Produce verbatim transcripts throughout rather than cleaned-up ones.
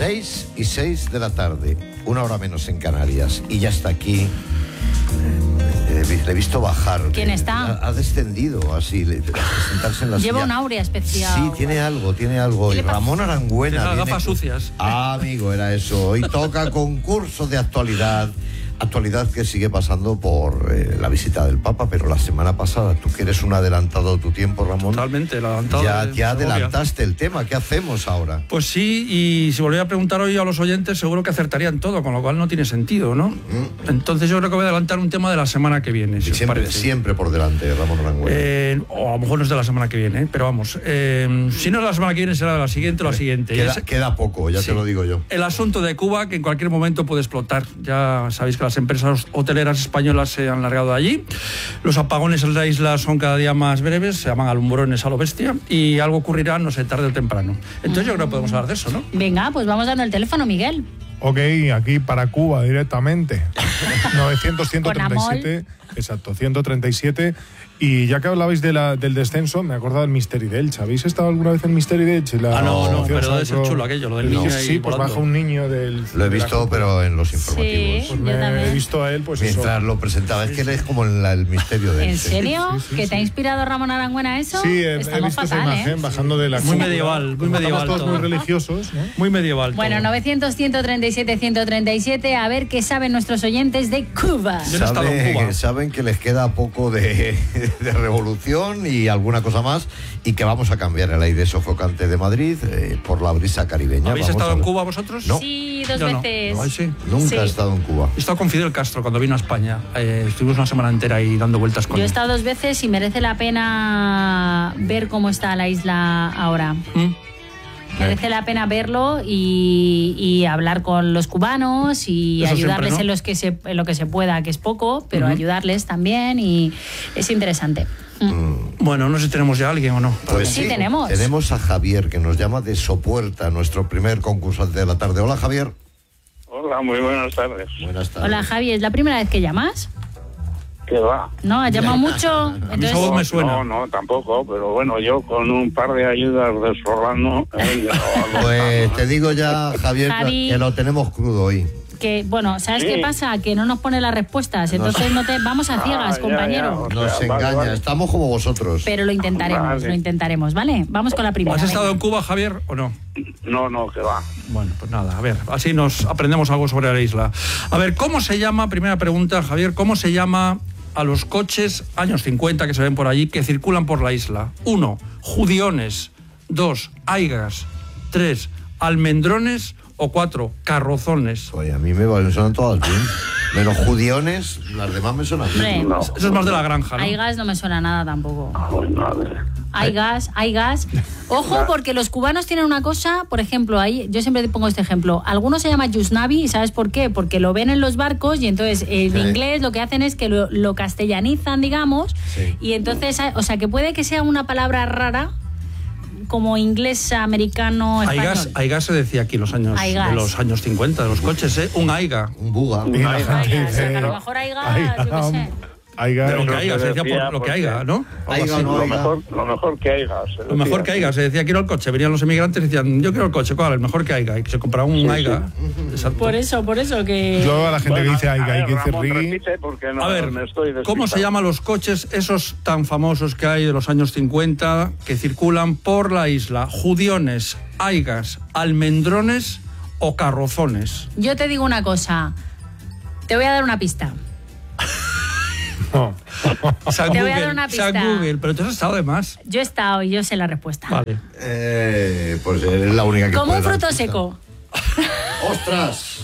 seis y seis de la tarde, una hora menos en Canarias, y ya está aquí. Eh, le he visto bajar. ¿Quién está? Ha, ha descendido así, le, sentarse en la Lleva silla. un áurea especial. Sí, tiene algo, tiene algo. Y Ramón Arangüena. Tiene las viene gafas con... sucias. Ah, amigo, era eso. Hoy toca concurso de actualidad. Actualidad que sigue pasando por eh, la visita del Papa, pero la semana pasada, tú que eres un adelantado de tu tiempo, Ramón. Totalmente, el adelantado. Ya, de ya Segovia. adelantaste el tema. ¿Qué hacemos ahora? Pues sí, y si volviera a preguntar hoy a los oyentes, seguro que acertarían todo, con lo cual no tiene sentido, ¿no? Mm. Entonces yo creo que voy a adelantar un tema de la semana que viene, si siempre, os parece. Siempre por delante, Ramón Arangüena. Eh, o a lo mejor no es de la semana que viene, pero vamos. Eh, si no es de la semana que viene, será de la siguiente o la siguiente. Queda, es, queda poco, ya sí, te lo digo yo. El asunto de Cuba, que en cualquier momento puede explotar. Ya sabéis que las empresas hoteleras españolas se han largado de allí. Los apagones en la isla son cada día más breves, se llaman alumbrones a lo bestia, y algo ocurrirá, no sé, tarde o temprano. Entonces yo creo que podemos hablar de eso, ¿no? Venga, pues vamos dando el teléfono, Miguel. Ok, aquí para Cuba directamente. novecientos, ciento treinta y siete. Exacto, ciento treinta y siete. Y ya que hablabais de la, del descenso, me he acordado del Misteri de Elche. ¿Habéis estado alguna vez en Misteri de Elche? La ah, no, no, opción pero debe ser sacro... chulo aquello, lo del no, niño Sí, ahí pues volando. baja un niño del... Lo he de visto, la... pero en los informativos. Sí, Pues yo me también. he visto a él, pues Mientras eso. lo presentaba, es que él es como la, el misterio de él. ¿En serio? Sí, sí, ¿Que sí. te ha inspirado Ramón Arangüena eso? Sí, he, he Estamos visto fatal, esa imagen ¿eh? bajando de la Muy cúpula. medieval, muy Como medieval estamos todos todo. muy religiosos, ¿no? Muy medieval. Bueno, todo. novecientos, ciento treinta y siete, ciento treinta y siete, a ver qué saben nuestros oyentes de Cuba. Yo no he estado en Sabe- Cuba. saben que les queda poco de, de revolución y alguna cosa más, y que vamos a cambiar el aire sofocante de Madrid eh, por la brisa caribeña. ¿Habéis Vamos estado a en ver. Cuba vosotros? No. Sí, dos Yo no. veces. Ay, sí. Nunca Sí. he estado en Cuba. He estado con Fidel Castro cuando vino a España. Eh, estuvimos una semana entera ahí dando vueltas con Yo he él. estado dos veces y merece la pena ver cómo está la isla ahora. ¿Mm? Merece la pena verlo y, y hablar con los cubanos y Eso ayudarles siempre, ¿no? en, los que se, en lo que se pueda, que es poco, pero Ujú. ayudarles también, y es interesante. Bueno, no sé si tenemos ya a alguien o no. Pues Sí, tenemos. Tenemos a Javier, que nos llama de Sopuerta, nuestro primer concursante de la tarde. Hola, Javier. Hola, muy buenas tardes. Buenas tardes. Hola, Javi, ¿es la primera vez que llamas? ¿Qué va? ¿No? ¿Has llamado mucho? mí esa Entonces, voz me suena. No, no, tampoco, pero bueno, yo con un par de ayudas de Sorrano... eh, yo- Pues te digo ya, Javier, Javi. que lo tenemos crudo hoy. que, bueno, ¿sabes Sí. qué pasa? Que no nos pone las respuestas, entonces no te vamos a ciegas, Ah, ya, compañero. ya. Nos Vale, engaña, vale. estamos como vosotros. Pero lo intentaremos, Vale. lo intentaremos, ¿vale? Vamos con la primera. ¿Has estado venga. en Cuba, Javier, o no? No, no, que va. Bueno, pues nada, a ver, así nos aprendemos algo sobre la isla. A ver, ¿cómo se llama, primera pregunta, Javier, cómo se llama a los coches años cincuenta que se ven por allí que circulan por la isla? Uno, judiones. Dos, aigas. Tres, almendrones. O cuatro, carrozones. Oye, a mí me, me suenan todas bien. Menos judiones, las demás me suenan bien. Hombre, No. Eso es más de la granja, ¿no? hay gas no me suena nada tampoco. Ay, madre. Hay gas, hay gas. Ojo, porque los cubanos tienen una cosa, por ejemplo, ahí, yo siempre te pongo este ejemplo. Algunos se llama Yusnavi, ¿y sabes por qué? Porque lo ven en los barcos y entonces en Sí. inglés lo que hacen es que lo, lo castellanizan, digamos, Sí. y entonces, o sea, que puede que sea una palabra rara, como inglés, americano, español. Aigas, aigas se decía aquí los años, Aigas. de los años cincuenta, de los coches, ¿eh? Un aiga. Un buga. Y la gente Aigas, dice, a lo mejor hay gas, aiga, yo qué sé. aiga, De lo que no haya, se se decía decía por lo que porque- haya, ¿no? Algo Aiga así. no Lo Oiga. mejor, lo mejor que haya. se Lo mejor decía. que haya, se decía quiero el coche, venían los emigrantes y decían yo quiero el coche, ¿cuál? El mejor que haya, y se compraba un Sí, aiga. Exacto. Por eso, por eso que... Yo a la gente Bueno, que dice a aiga y ver, que dice Ramón, rigui, repite porque no, A ver, me estoy ¿cómo se despistado. llaman los coches esos tan famosos que hay de los años cincuenta que circulan por la isla? Judiones, aigas, almendrones o carrozones. Yo te digo una cosa, te voy a dar una pista. no. San Te voy a Google, dar una San pista. Google, pero tú has estado de más. Yo he estado y yo sé la respuesta. Vale. Eh, pues eres la única que Como puede un dar fruto pista. seco. ¡Ostras!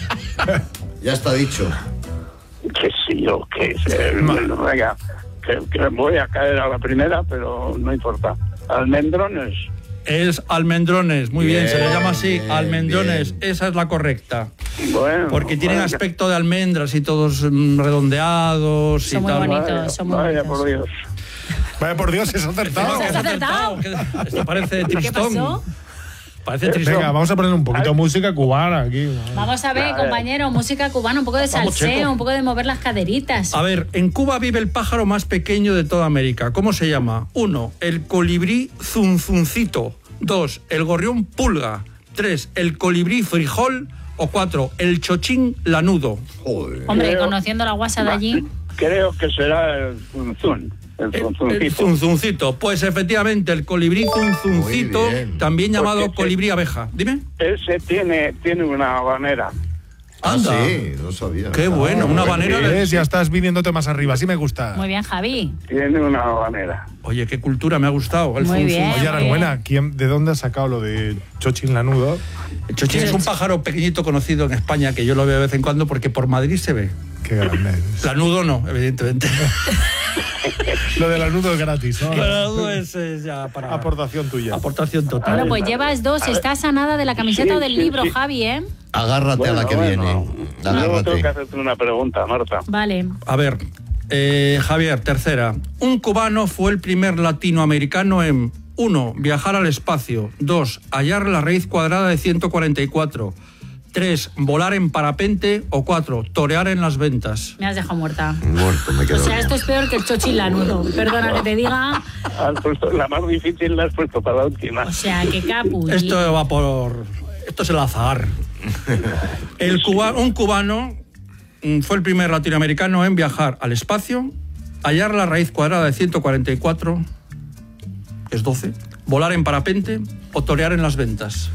Ya está dicho. Que sí, yo, que sé, venga, que, que voy a caer a la primera, pero no importa. Almendrones. Es almendrones, muy bien, Bien, se les llama así, bien, almendrones, bien. esa es la correcta. Bueno. Porque tienen vaya, aspecto de almendras y todos mm, redondeados Son y muy tal. bonitos, vaya, son muy vaya, bonitos. por Dios. Vaya por Dios, es acertado. ¿Has acertado? ¿Qué- Esto parece ¿Qué tristón. pasó? Parece tristón. Venga, vamos a poner un poquito de música cubana aquí. Vamos a ver, Vale. compañero, música cubana, un poco de Vamos, salseo, Checo. un poco de mover las caderitas. A ver, en Cuba vive el pájaro más pequeño de toda América. ¿Cómo se llama? Uno, el colibrí zunzuncito. Dos, el gorrión pulga. tres, el colibrí frijol, o cuatro, el chochín lanudo. Joder. Hombre, Creo- conociendo la guasa de allí. Creo que será el zunzún, el El, el zunzuncito. zunzuncito. Pues efectivamente, el colibrí zunzuncito, Muy bien. también llamado Porque- colibrí abeja. Dime. Ese tiene, tiene una habanera. Ah, Anda. sí, no sabía. Qué bueno, una habanera de... ¿Ves? Ya estás viniéndote más arriba, así me gusta. Muy bien, Javi. Tiene una habanera. Oye, qué cultura, me ha gustado. El Muy zunzun. bien. Oye, Arabuena, ¿quién, ¿de dónde has sacado lo de Chochín Lanudo? El chochín es un pájaro pequeñito conocido en España que yo lo veo de vez en cuando porque por Madrid se ve. Qué grande eres. Lanudo no, evidentemente. Lo de Lanudo es gratis, ¿no? Lanudo es, es ya para... Aportación tuya. Aportación total. Bueno, pues llevas dos. Estás a nada de la camiseta Sí, o del sí, libro, sí. Javi, ¿eh? Agárrate a la que bueno. viene. Luego tengo Agárrate. que hacerte una pregunta, Marta. Vale. A ver, eh, Javier, tercera. Un cubano fue el primer latinoamericano en uno, viajar al espacio. dos, hallar la raíz cuadrada de ciento cuarenta y cuatro. tres, volar en parapente. O cuatro, torear en las ventas. Me has dejado muerta. Muerto, me O quedo. sea, esto es peor que el chochín lanudo. Perdona que te diga. Has puesto, la más difícil la has puesto para la última. O sea, que capu. Esto va por... Esto es el azar. El cuba, un cubano mm, fue el primer latinoamericano en viajar al espacio, hallar la raíz cuadrada de ciento cuarenta y cuatro, que es doce, volar en parapente o torear en las ventas.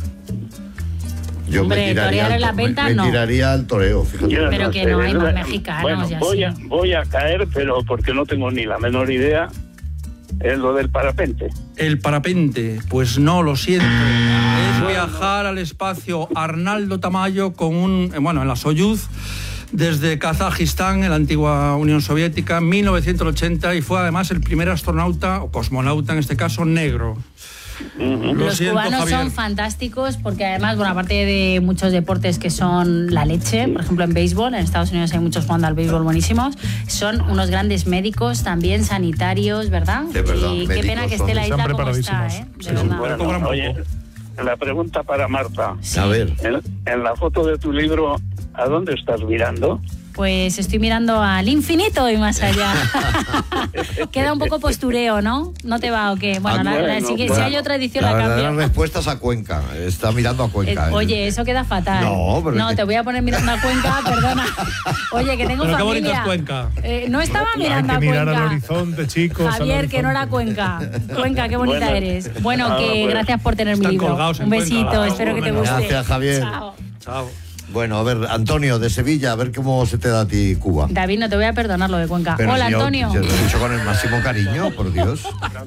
Yo Hombre, me tiraría, torear al, en la to- me- venta, me no. tiraría al toreo, fíjate. Yo Pero que no hay más mexicanos Bueno, y así. voy a, voy a caer, pero porque no tengo ni la menor idea. Es lo del parapente. El parapente, pues no, lo siento. Es viajar al espacio Arnaldo Tamayo con un, eh, bueno, en la Soyuz, desde Kazajistán, en la antigua Unión Soviética, en mil novecientos ochenta, y fue además el primer astronauta, o cosmonauta en este caso, negro. Lo Los siento, cubanos Javier. son fantásticos porque además, bueno, aparte de muchos deportes que son la leche, por ejemplo en béisbol, en Estados Unidos hay muchos jugando al béisbol buenísimos, son unos grandes médicos también, sanitarios, ¿verdad? De verdad, y qué médicos pena que son. esté la Están isla como está, preparadísimos. ¿eh? De Sí, verdad. bueno. cobran poco. Oye, la pregunta para Marta. A ver. En, en la foto de tu libro, ¿a dónde estás mirando? Pues estoy mirando al infinito y más allá. Queda un poco postureo, ¿no? ¿No te va o qué? Bueno, Ah, la- la- bueno, si, que- si bueno. hay otra edición La la verdadera cambio. respuesta es a Cuenca. Está mirando a Eh, Cuenca. ¿eh? oye, eso queda fatal. No, pero no es que- te voy a poner mirando a Cuenca, perdona. Oye, que tengo Pero qué familia. bonito es Cuenca. Eh, no estaba Hay mirando que a mirar Cuenca. al horizonte, chicos. al Javier, que no era horizonte. Cuenca. Cuenca, qué bonita Bueno. eres. Bueno, Ah, que bueno. gracias por tener mi Están libro. colgados en Un besito, Cuenca. espero que te guste. Gracias, Javier. Chao. Chao. Bueno, a ver, Antonio, de Sevilla, a ver cómo se te da a ti Cuba. David, no te voy a perdonar lo de Cuenca. Pero Hola, yo- Antonio. Yo lo he dicho con el máximo cariño, por Dios.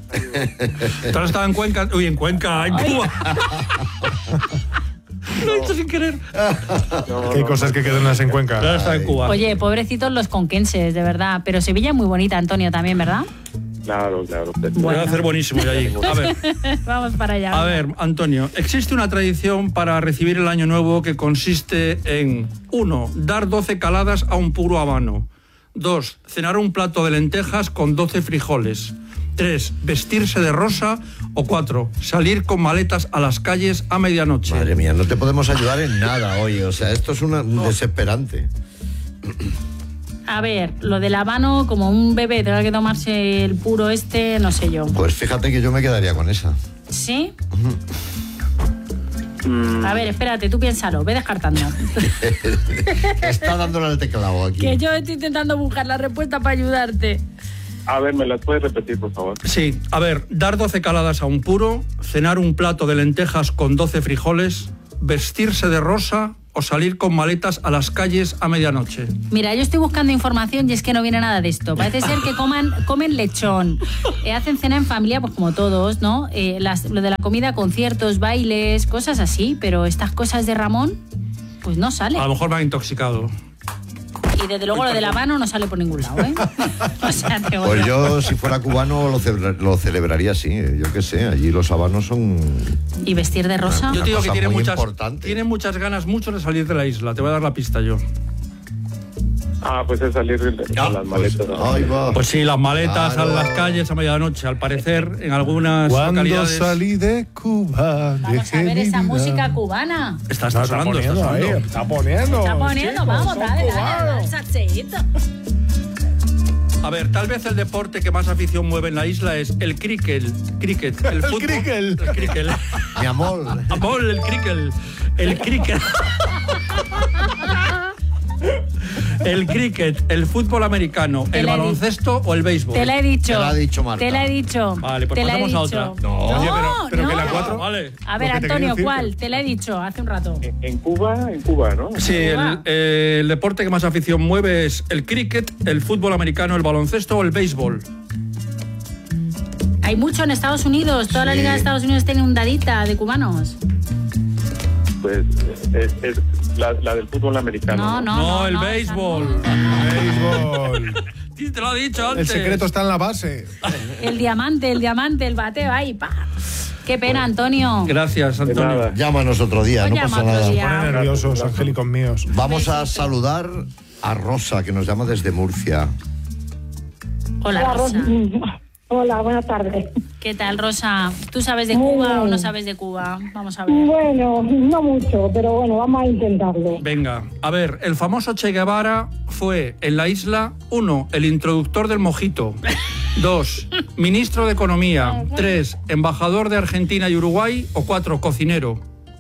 ¿Tú has estado en Cuenca? Uy, en Cuenca, en Cuba. Lo he hecho sin querer. Que hay cosas que quedan las en Cuenca. Tú has estado en Cuba. Oye, pobrecitos los conquenses, de verdad. Pero Sevilla es muy bonita, Antonio, también, ¿verdad? Claro, claro. Voy a hacer buenísimo de allí. A ver. Vamos para allá. A ver, Antonio, existe una tradición para recibir el año nuevo que consiste en uno, dar doce caladas a un puro habano. dos, cenar un plato de lentejas con doce frijoles. tres, vestirse de rosa. O cuatro, salir con maletas a las calles a medianoche. Madre mía, no te podemos ayudar en nada, oye. O sea, esto es una, un desesperante. A ver, lo del habano, como un bebé tenga que tomarse el puro este, no sé yo. Pues fíjate que yo me quedaría con esa. ¿Sí? A ver, espérate, tú piénsalo, ve descartando. Está dándole al teclado aquí. Que yo estoy intentando buscar la respuesta para ayudarte. A ver, ¿me las puedes repetir, por favor? Sí, a ver, dar doce caladas a un puro, cenar un plato de lentejas con doce frijoles, vestirse de rosa o salir con maletas a las calles a medianoche. Mira, yo estoy buscando información y es que no viene nada de esto. Parece ser que coman, comen lechón, eh, hacen cena en familia, pues como todos, ¿no? Eh, las- lo de la comida, conciertos, bailes, cosas así, pero estas cosas de Ramón, pues no sale. A lo mejor me ha intoxicado. Y desde luego lo del habano no sale por ningún lado, ¿eh? O sea, te voy Pues a- yo, si fuera cubano, lo, celebra- lo celebraría así. eh, Yo qué sé, allí los habanos son... ¿Y vestir de rosa? Yo te digo que cosa tiene muy muchas, importante. tiene muchas ganas, muchos de salir de la isla. Te voy a dar la pista yo. Ah, pues es salir de Ah, con las pues, maletas. ¿no? ahí va. Pues sí, las maletas Claro. a las calles a medianoche. Al parecer, en algunas Cuando localidades... salí de Cuba. Vamos a dejé ver mi esa vida. música cubana. Está, No, está está sonando, está poniendo ahí, sonando. está poniendo. Está poniendo, chicos, vamos, son dale, dale, cubanos. dale, salseíto. A ver, tal vez el deporte que más afición mueve en la isla es el cricket, cricket, el fútbol. El cricket. El cricket. Mi amor. Amor, el cricket. El cricket. El cricket, el fútbol americano, Te el la he baloncesto o el béisbol. Te la he dicho. Te la ha dicho Marta. Te la he dicho. Vale, pues Te la he pasamos a dicho. otra. No. Oye, pero, pero no. que la cuatro. Vale. A ver, Lo que te quería Antonio, decir, ¿cuál? que- Te la he dicho hace un rato. En Cuba, en Cuba, ¿no? Sí, el, eh, el deporte que más afición mueve es el cricket, el fútbol americano, el baloncesto o el béisbol. Hay mucho en Estados Unidos. Toda la Sí. Liga de Estados Unidos tiene un dadita de cubanos. Pues es, es la, la del fútbol americano. No, no, No, no. el no, béisbol. Béisbol. Sí, te lo he dicho El antes. secreto está en la base. El diamante, el diamante, el bateo ahí, pa. Qué pena, Antonio. Gracias, De Antonio. nada. Llámanos otro día, Pues no llama pasa otro nada. día. Pone nerviosos, angélicos míos. Vamos a saludar a Rosa, que nos llama desde Murcia. Hola, Rosa. Hola, buenas tardes. ¿Qué tal, Rosa? ¿Tú sabes de Muy Cuba bien. o no sabes de Cuba? Vamos a ver. Bueno, no mucho, pero bueno, vamos a intentarlo. Venga, a ver, el famoso Che Guevara fue en la isla, uno, el introductor del mojito, dos, ministro de Economía, tres, embajador de Argentina y Uruguay, o cuatro, cocinero.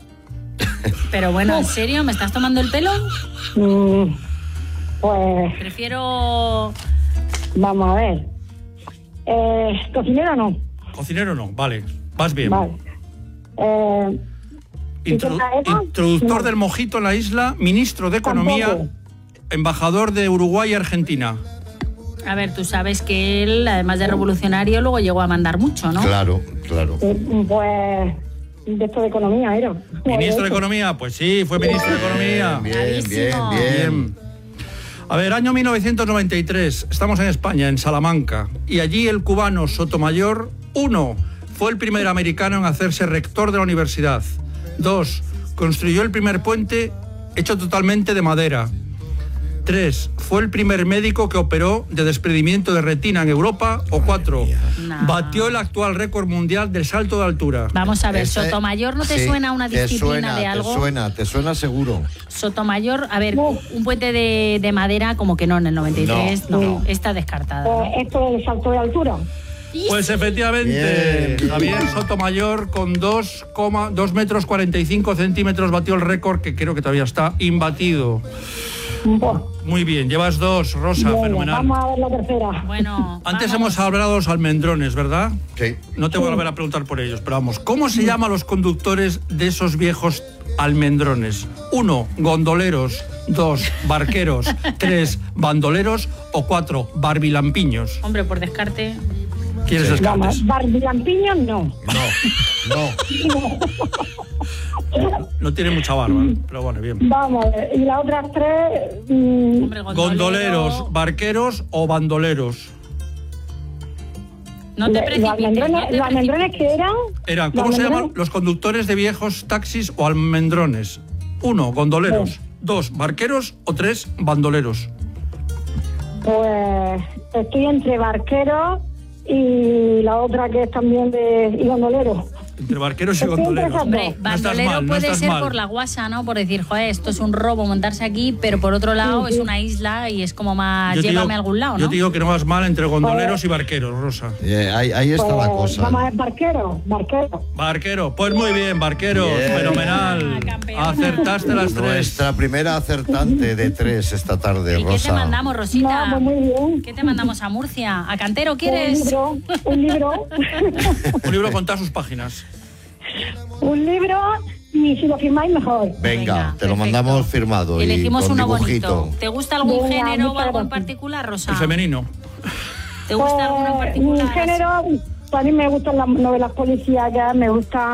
Pero bueno, ¿en serio? ¿Me estás tomando el pelo? Mm, pues Prefiero... vamos a ver. Eh, ¿Cocinero no? Cocinero no, vale, vas bien. Vale. Eh, Introdu- ¿Y qué era? introductor No. del mojito en la isla, ministro de Economía, Tampoco. embajador de Uruguay y Argentina. A ver, tú sabes que él, además de revolucionario, luego llegó a mandar mucho, ¿no? Claro, claro. eh, pues de esto de economía era. Ministro de Eso. Economía, pues sí, fue ministro de Economía. Bien, bien, Bravísimo. bien. Bien. A ver, año mil novecientos noventa y tres, estamos en España, en Salamanca, y allí el cubano Sotomayor, uno, fue el primer americano en hacerse rector de la universidad. Dos, construyó el primer puente hecho totalmente de madera. Tres, fue el primer médico que operó de desprendimiento de retina en Europa. O cuatro, No. batió el actual récord mundial del salto de altura. Vamos a ver, Ese- Sotomayor, ¿no te sí, suena una te disciplina suena, de algo? Te suena, te suena seguro. Sotomayor, a ver, un puente de, de madera como que no, en el noventa y tres, No, no, no. está descartada. Pues esto del salto de altura. Pues efectivamente, Bien, bien. Javier Sotomayor con dos metros cuarenta y cinco centímetros batió el récord, que creo que todavía está imbatido. Pues, Muy bien, llevas dos, Rosa, bueno, fenomenal. vamos a ver la tercera. Bueno, Antes vamos. hemos hablado de los almendrones, ¿verdad? Sí. No te voy a volver a preguntar por ellos, pero vamos, ¿cómo se llaman los conductores de esos viejos almendrones? Uno, gondoleros. Dos, barqueros. Tres, bandoleros. O cuatro, barbilampiños. Hombre, por descarte. ¿Quieres descartes? Vamos, barbilampiños no. No, no. No tiene mucha barba, pero bueno, bien. Vamos a ver. Y las otras tres. mm, Hombre, gondolero. Gondoleros, barqueros o bandoleros. No te los precipites. almendrones, no te los almendrones que eran. Eran, los ¿cómo se llaman almendrones, los conductores de viejos taxis o almendrones? Uno, gondoleros. Dos, barqueros. O tres, bandoleros. Pues estoy entre barqueros y la otra que es también de y gondolero. Entre barqueros y Estoy entre gondoleros. esas Hombre, dos. No estás bandolero mal, no puede estás ser mal. por la guasa, ¿no? Por decir, joder, esto es un robo montarse aquí, pero por otro lado es una isla y es como más, Yo te llévame digo- a algún lado, Yo ¿no? te digo que no vas mal entre gondoleros y barqueros, Rosa. Eh, ahí, ahí está Pues, la cosa. Vamos a ver, barquero, barquero. Barquero, pues muy bien, barqueros, Bien. fenomenal. Ah, campeona. Acertaste las tres. Nuestra primera acertante de tres esta tarde, ¿Y qué Rosa. te mandamos, Rosita? No, pues muy bien. ¿Qué te mandamos a Murcia? ¿A Cantero Un quieres? libro, un libro, Un libro con todas sus páginas. un libro y si lo firmáis mejor. Venga, Venga, te lo perfecto. mandamos firmado Elegimos y con uno dibujito. bonito. ¿Te gusta algún Venga, género o muchas algo en gracias. particular, Rosa? El femenino. ¿Te gusta alguno en Pues, particular? mi género, a mí me gustan las novelas policíacas, me gustan